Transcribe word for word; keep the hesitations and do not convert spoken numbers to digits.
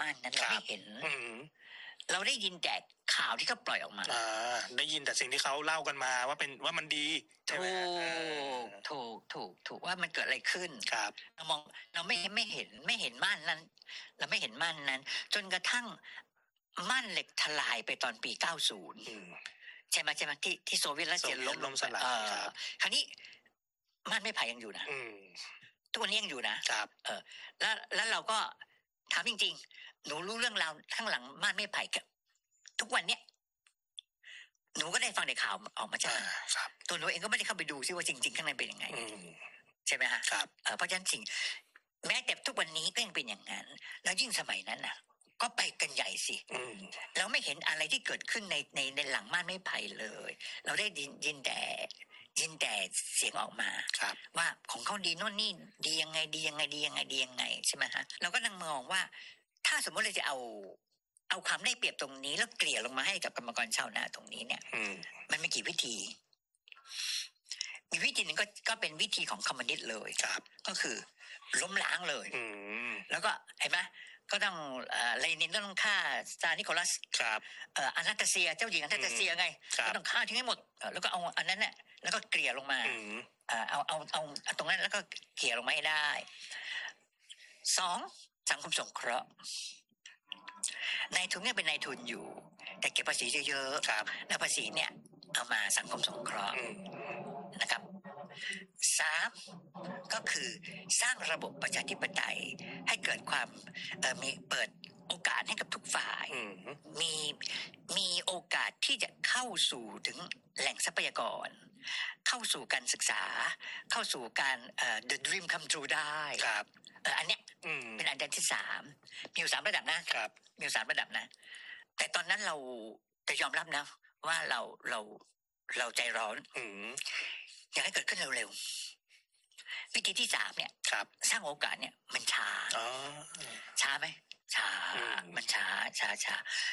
านนั้นเราไม่เห็นเราได้ยินแต่ข่าวที่เขาปล่อยออกมาอ่าได้ยินแต่สิ่งที่เขาเล่ากันมาว่าเป็นว่ามันดีถูกถูกถูกถูกว่ามันเกิดอะไรขึ้นครับเรามองเราไม่ไม่เห็นไม่เห็นม่านนั้นเราไม่เห็นม่านนั้นจนกระทั่งม่านเหล็กทลายไปตอนปีเก้าสิบอืมใช่มั้ยใช่มั้ยที่ที่โซเวียตรัสเซียล้มล้มสลายครับคราวนี้ม่านไม้ไผ่ยังอยู่นะอืมทุกวันนี้ยังอยู่นะครับเออแล้วแล้วเราก็ถามจริงๆหนูรู้เรื่องราวข้างหลังม่านไม้ไผ่กับทุกวันเนี้ยหนูก็ได้ฟังในข่าวออกมาจากตัวหนูเองก็ไม่ได้เข้าไปดูซิว่าจริงๆข้างในเป็นยังไงใช่ไหมฮะเพราะฉะนั้นสิ่งแม้แต่ทุกวันนี้ก็ยังเป็นอย่างนั้นแล้วยิ่งสมัยนั้นน่ะก็ไปกันใหญ่สิเราไม่เห็นอะไรที่เกิดขึ้นในในในหลังม่านไม้ไผ่เลยเราได้ยินยินแต่ยินแต่เสียงออกมาว่าของเขาดีโน่นนี่ดียังไงดียังไงดียังไงดียังไงใช่ไหมฮะเราก็นั่งมองว่าถ้าสมมติเราจะเอาเอาความได้เปรียบตรงนี้แล้วเกลี่ยลงมาให้กับกรรมกรชาวนาตรงนี้เนี่ยมันมีกี่วิธีมีวิธีหนึ่งก็ก็เป็นวิธีของคอมมิวนิสต์เลยก็คือล้มล้างเลยแล้วก็เห็นไหมก็ต้องเอ่อเลนินต้องฆ่าสตาร์นิโคลัสครับเอ่ออนาตาเซียเจ้าหญิงอนาตาเซียไงก็ต้องฆ่าทิ้งให้หมดแล้วก็เอาอันนั้นน่ะแล้วก็เกลี่ยลงมาเอ่อเอาเอาเอาตรงนั้นแล้วก็เกลี่ยลงมาให้ได้สองสังคมสงเคราะห์นายทุนเนี่ยเป็นนายทุนอยู่แต่เก็บภาษีเยอะๆครับแล้วภาษีเนี่ยเอามาสังคมสงเคราะห์นะครับสามก็คือสร้างระบบประชาธิปไตยให้เกิดความเอ่อมีเปิดโอกาสให้กับทุกฝ่ายมีมีโอกาสที่จะเข้าสู่ถึงแหล่งทรัพยากรเข้าสู่การศึกษาเข้าสู่การเอ่อ the dream come true ได้ครับเอ่ออันเนี้ยเป็นอันดับที่สามมีอยู่สามระดับนะครับมีอยู่สามระดับนะแต่ตอนนั้นเราจะยอมรับนะว่าเราเราเราใจร้อนอยากให้เกิดขึ้นเร็วๆวิธีที่สามเนี่ยสร้างโอกาสเนี่ยมันช้าช้าไหมช้ามันช้าช้าช้า